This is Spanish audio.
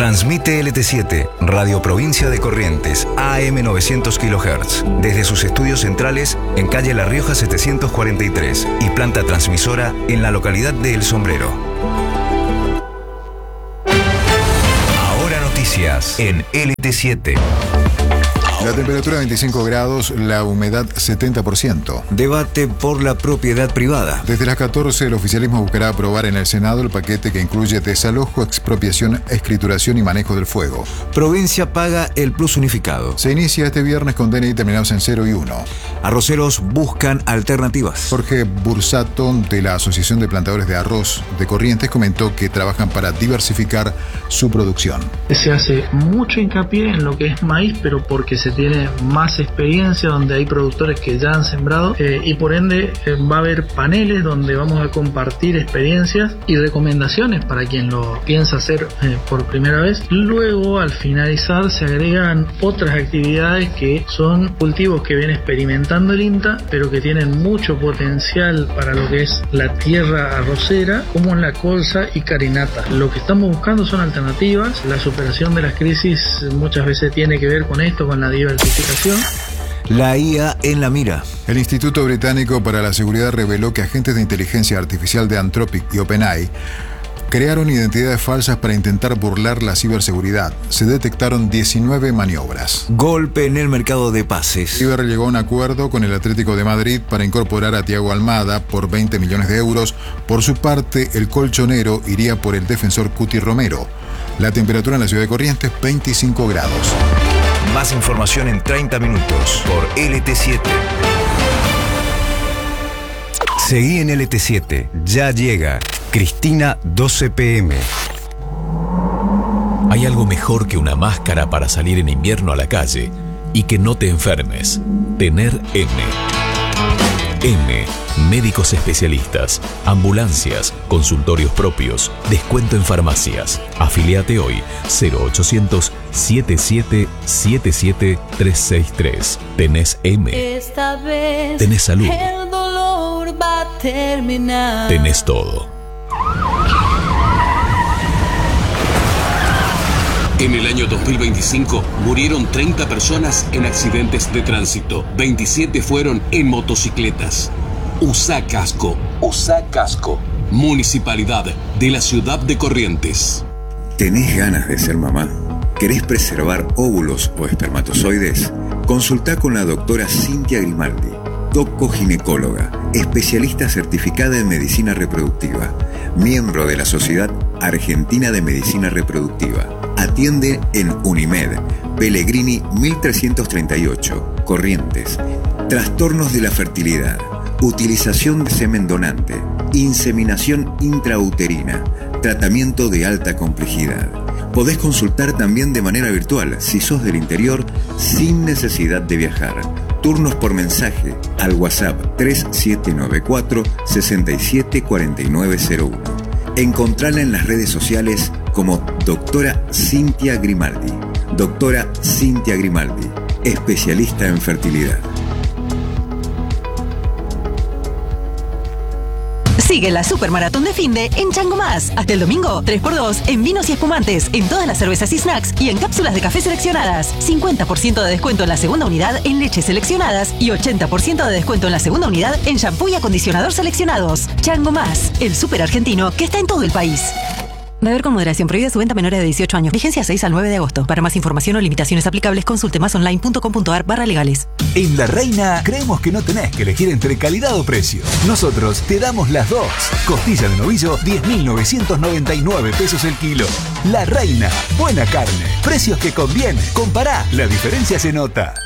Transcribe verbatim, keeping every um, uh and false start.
Transmite L T siete, Radio Provincia de Corrientes, A M novecientos kilohertz, desde sus estudios centrales en calle La Rioja setecientos cuarenta y tres y planta transmisora en la localidad de El Sombrero. Ahora noticias en L T siete. La temperatura veinticinco grados, la humedad setenta por ciento. Debate por la propiedad privada. Desde las catorce, el oficialismo buscará aprobar en el Senado el paquete que incluye desalojo, expropiación, escrituración y manejo del fuego. Provincia paga el plus unificado. Se inicia este viernes con D N I terminados en cero y uno. Arroceros buscan alternativas. Jorge Bursato, de la Asociación de Plantadores de Arroz de Corrientes, comentó que trabajan para diversificar su producción. Se hace mucho hincapié en lo que es maíz, pero porque se tiene más experiencia, donde hay productores que ya han sembrado eh, y por ende eh, va a haber paneles donde vamos a compartir experiencias y recomendaciones para quien lo piensa hacer eh, por primera vez. Luego, al finalizar, se agregan otras actividades que son cultivos que viene experimentando el INTA, pero que tienen mucho potencial para lo que es la tierra arrocera, como la colza y carinata. Lo que estamos buscando son alternativas. La superación de las crisis muchas veces tiene que ver con esto, con la diversificación. La I A en la mira. El Instituto Británico para la Seguridad reveló que agentes de inteligencia artificial de Anthropic y OpenAI crearon identidades falsas para intentar burlar la ciberseguridad. Se detectaron diecinueve maniobras. Golpe en el mercado de pases. River llegó a un acuerdo con el Atlético de Madrid para incorporar a Thiago Almada por veinte millones de euros. Por su parte, el colchonero iría por el defensor Cuti Romero. La temperatura en la ciudad de Corrientes, veinticinco grados. Más información en treinta minutos por L T siete. Seguí en L T siete. Ya llega Cristina doce pe eme. Hay algo mejor que una máscara para salir en invierno a la calle y que no te enfermes. Tener M. M. Médicos especialistas, ambulancias, consultorios propios, descuento en farmacias. Afiliate hoy cero ochocientos setenta y siete setenta y siete trescientos sesenta y tres. Tenés M. Esta vez tenés salud. El dolor va a terminar. Tenés todo. En el año dos mil veinticinco murieron treinta personas en accidentes de tránsito. veintisiete fueron en motocicletas. Usá casco. Usá casco. Municipalidad de la ciudad de Corrientes. ¿Tenés ganas de ser mamá? ¿Querés preservar óvulos o espermatozoides? Consultá con la doctora Cintia Grimaldi, doco-ginecóloga, especialista certificada en medicina reproductiva, miembro de la Sociedad Argentina de Medicina Reproductiva. Atiende en Unimed, Pellegrini mil trescientos treinta y ocho, Corrientes. Trastornos de la fertilidad, utilización de semen donante, inseminación intrauterina, tratamiento de alta complejidad. Podés consultar también de manera virtual si sos del interior sin necesidad de viajar. Turnos por mensaje al WhatsApp tres siete nueve cuatro, seis siete cuatro nueve cero uno. Encontrala en las redes sociales como doctora Cintia Grimaldi. Doctora Cintia Grimaldi, especialista en fertilidad. Sigue la Supermaratón de Finde en Chango Más. Hasta el domingo, tres por dos en vinos y espumantes, en todas las cervezas y snacks y en cápsulas de café seleccionadas. cincuenta por ciento de descuento en la segunda unidad en leches seleccionadas y ochenta por ciento de descuento en la segunda unidad en shampoo y acondicionador seleccionados. Chango Más, el súper argentino que está en todo el país. Beber con moderación. Prohibida su venta a menores de dieciocho años. Vigencia seis al nueve de agosto. Para más información o limitaciones aplicables, consulte masonline.com.ar barra legales. En La Reina creemos que no tenés que elegir entre calidad o precio. Nosotros te damos las dos. Costilla de novillo, diez mil novecientos noventa y nueve pesos el kilo. La Reina, buena carne, precios que convienen. Compará, la diferencia se nota.